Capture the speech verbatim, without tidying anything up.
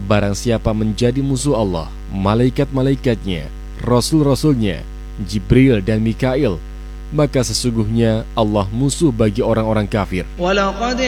Barang siapa menjadi musuh Allah, malaikat-malaikatnya, rasul-rasulnya, Jibril dan Mikail, maka sesungguhnya Allah musuh bagi orang-orang kafir.